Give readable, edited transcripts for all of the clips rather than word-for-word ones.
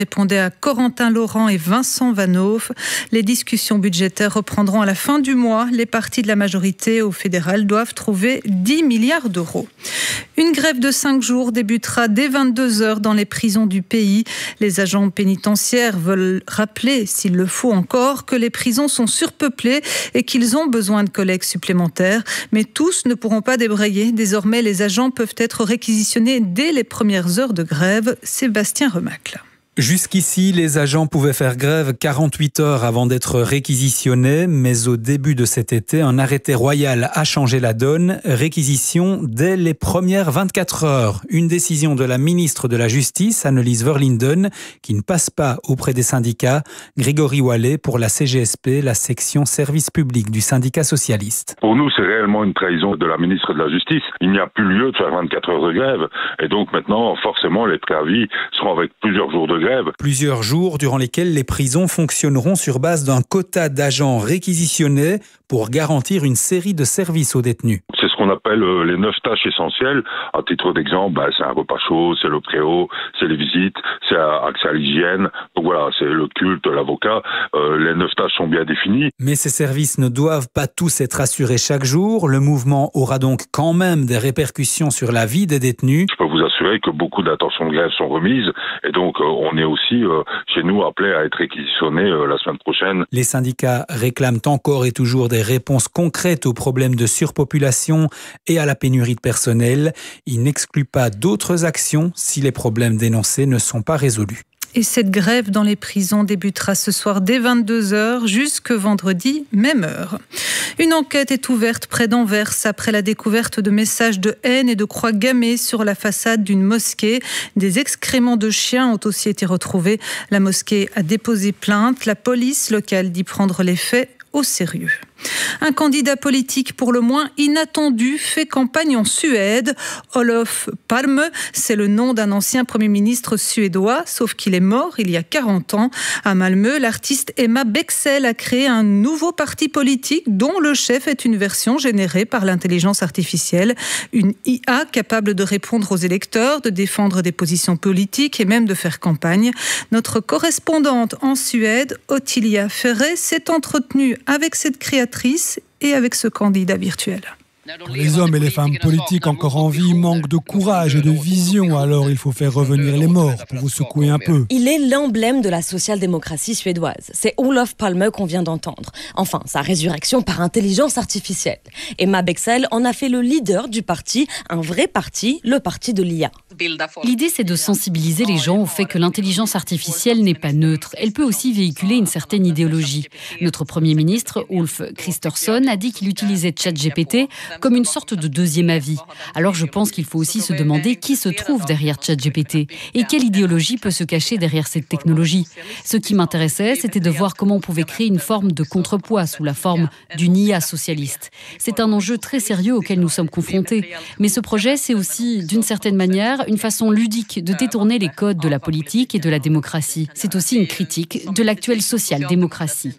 Répondait à Corentin Laurent et Vincent Vanoff. Les discussions budgétaires reprendront à la fin du mois. Les partis de la majorité au fédéral doivent trouver 10 milliards d'euros. Une grève de 5 jours débutera dès 22h dans les prisons du pays. Les agents pénitentiaires veulent rappeler, s'il le faut encore, que les prisons sont surpeuplées et qu'ils ont besoin de collègues supplémentaires. Mais tous ne pourront pas débrayer. Désormais, les agents peuvent être réquisitionnés dès les premières heures de grève. Sébastien Remacle. Jusqu'ici, les agents pouvaient faire grève 48 heures avant d'être réquisitionnés, mais au début de cet été, un arrêté royal a changé la donne. Réquisition dès les premières 24 heures. Une décision de la ministre de la Justice, Annelies Verlinden, qui ne passe pas auprès des syndicats. Grégory Wallet pour la CGSP, la section service public du syndicat socialiste. Pour nous, c'est réellement une trahison de la ministre de la Justice. Il n'y a plus lieu de faire 24 heures de grève. Et donc maintenant, forcément, les préavis seront avec plusieurs jours de grève. Plusieurs jours durant lesquels les prisons fonctionneront sur base d'un quota d'agents réquisitionnés pour garantir une série de services aux détenus. C'est ce qu'on appelle les 9 tâches essentielles. À titre d'exemple, c'est un repas chaud, c'est le préau, c'est les visites, c'est accès à l'hygiène. Donc voilà, c'est le culte, l'avocat. Les 9 tâches sont bien définies. Mais ces services ne doivent pas tous être assurés chaque jour. Le mouvement aura donc quand même des répercussions sur la vie des détenus. Je peux vous assurer que beaucoup d'intentions de grève sont remises et donc on est aussi chez nous appelés à être réquisitionnés la semaine prochaine. Les syndicats réclament encore et toujours des réponses concrètes aux problèmes de surpopulation et à la pénurie de personnel. Ils n'excluent pas d'autres actions si les problèmes dénoncés ne sont pas résolus. Et cette grève dans les prisons débutera ce soir dès 22h jusque vendredi, même heure. Une enquête est ouverte près d'Anvers après la découverte de messages de haine et de croix gammées sur la façade d'une mosquée. Des excréments de chiens ont aussi été retrouvés. La mosquée a déposé plainte. La police locale dit prendre les faits au sérieux. Un candidat politique pour le moins inattendu fait campagne en Suède. Olof Palme, c'est le nom d'un ancien Premier ministre suédois, sauf qu'il est mort il y a 40 ans. À Malmö, l'artiste Emma Bexell a créé un nouveau parti politique dont le chef est une version générée par l'intelligence artificielle. Une IA capable de répondre aux électeurs, de défendre des positions politiques et même de faire campagne. Notre correspondante en Suède, Ottilia Ferré, s'est entretenue avec cette créatrice et avec ce candidat virtuel. Les hommes et les femmes politiques encore en vie manquent de courage et de vision, alors il faut faire revenir les morts pour vous secouer un peu. Il est l'emblème de la social-démocratie suédoise. C'est Olof Palme qu'on vient d'entendre. Enfin, sa résurrection par intelligence artificielle. Emma Bexell en a fait le leader du parti, un vrai parti, le parti de l'IA. L'idée, c'est de sensibiliser les gens au fait que l'intelligence artificielle n'est pas neutre. Elle peut aussi véhiculer une certaine idéologie. Notre Premier ministre, Ulf Kristersson, a dit qu'il utilisait ChatGPT comme une sorte de deuxième avis. Alors je pense qu'il faut aussi se demander qui se trouve derrière ChatGPT et quelle idéologie peut se cacher derrière cette technologie. Ce qui m'intéressait, c'était de voir comment on pouvait créer une forme de contrepoids sous la forme d'une IA socialiste. C'est un enjeu très sérieux auquel nous sommes confrontés. Mais ce projet, c'est aussi, d'une certaine manière, une façon ludique de détourner les codes de la politique et de la démocratie. C'est aussi une critique de l'actuelle social-démocratie.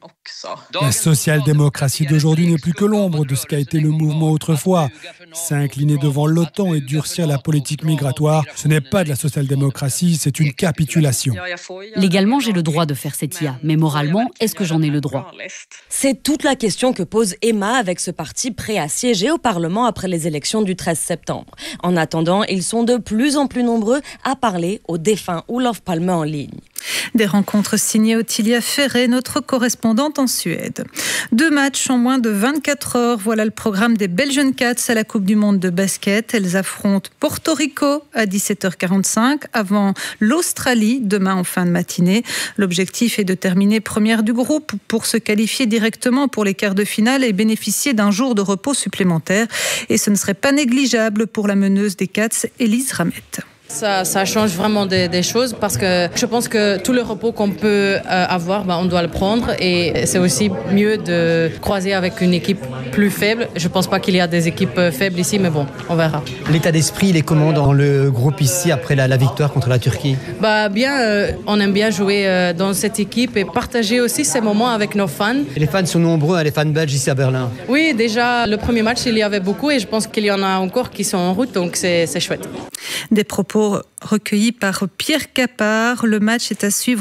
La social-démocratie d'aujourd'hui n'est plus que l'ombre de ce qu'a été le mouvement autrefois. S'incliner devant l'OTAN et durcir la politique migratoire, ce n'est pas de la social-démocratie, c'est une capitulation. Légalement, j'ai le droit de faire cette IA, mais moralement, est-ce que j'en ai le droit ? C'est toute la question que pose Emma avec ce parti prêt à siéger au Parlement après les élections du 13 septembre. En attendant, ils sont de plus en plus nombreux à parler au défunt Olof Palme en ligne. Des rencontres signées Ottilia Ferré, notre correspondante en Suède. 2 matchs en moins de 24 heures. Voilà le programme des Belgian Cats à la Coupe du Monde de basket. Elles affrontent Porto Rico à 17h45 avant l'Australie demain en fin de matinée. L'objectif est de terminer première du groupe pour se qualifier directement pour les quarts de finale et bénéficier d'un jour de repos supplémentaire. Et ce ne serait pas négligeable pour la meneuse des Cats, Elise Ramette. Ça change vraiment des choses parce que je pense que tout le repos qu'on peut avoir, on doit le prendre et c'est aussi mieux de croiser avec une équipe plus faible. Je ne pense pas qu'il y a des équipes faibles ici, mais bon, on verra. L'état d'esprit, il est comment dans le groupe ici après la victoire contre la Turquie ? Bien, on aime bien jouer dans cette équipe et partager aussi ces moments avec nos fans. Et les fans sont nombreux, les fans belges ici à Berlin. Oui, déjà, le premier match, il y avait beaucoup et je pense qu'il y en a encore qui sont en route, donc c'est chouette. Des propos recueillis par Pierre Capard. Le match est à suivre